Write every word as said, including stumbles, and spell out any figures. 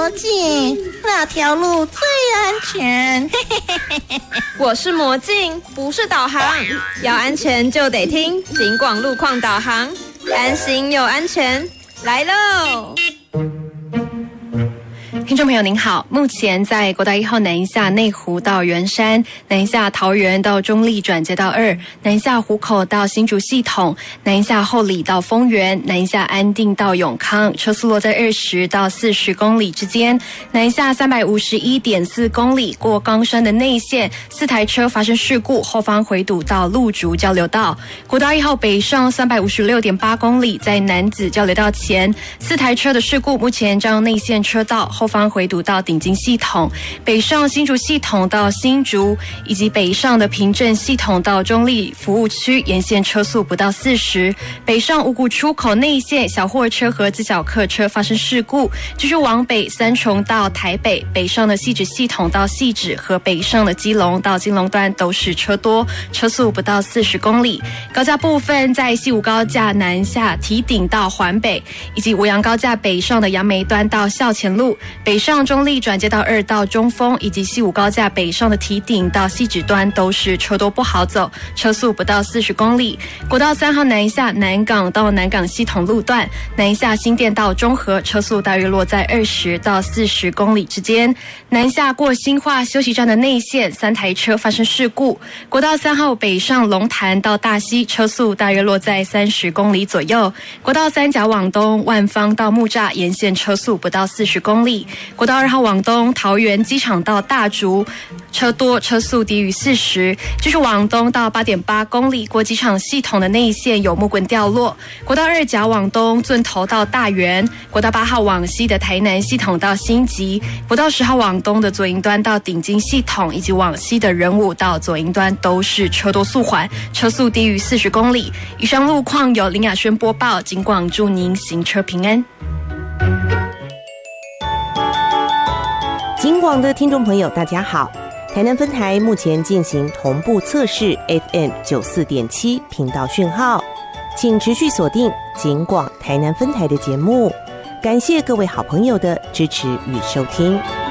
魔镜，哪条路最安全？ 我是魔镜，不是导航。要安全就得听警广路况导航，安心又安全。来喽！ 听众朋友您好，目前在国道一号南下内湖到圆山，南下桃园到中立转接道二，南下湖口到新竹系统，南下后里到丰原，南下安定到永康，车速落在二十到四十公里之间。南下三百五十一点四公里过冈山的内线，四台车发生事故，后方回堵到路竹交流道。国道一号北上三百五十六点八公里，在楠梓交流道前，四台车的事故目前占用内线车道，后方回堵到顶金系统，北上新竹系统到新竹，以及北上的平镇系统到中立服务区，沿线车速不到四十。北上五股出口内线小货车和自小客车发生事故，继续往北三重到台北，北上的汐止系统到汐止和北上的基隆到金龙段都是车多，车速不到四十公里。高架部分在西武高架南下堤顶到环北，以及五杨高架北上的杨梅端到校前路，北上中立转接道二到中丰，以及西武高架北上的堤顶到汐止端都是车多不好走，车速不到四十公里。国道三号南下南港到南港系统路段，南下新店到中和，车速大约落在二十到四十公里之间。南下过新化休息站的内线，三台车发生事故。国道三号北上龙潭到大溪，车速大约落在三十公里左右。国道三甲往东万方到木栅，沿线车速不到四十公里。国道二号往东桃园机场到大竹，车多，车速低于四十。就是往东到八点八公里，过机场系统的内线有木棍掉落。国道二甲往东圳头到大园，国道八号往西的台南系统到新集，国道十号往东的左营端到顶金系统，以及往西的仁武到左营端都是车多速缓，车速低于四十公里。以上路况由林雅轩播报，警广祝您行车平安。 警广的听众朋友大家好，台南分台目前进行同步测试 F M 九十四点七 频道讯号，请持续锁定警广台南分台的节目，感谢各位好朋友的支持与收听。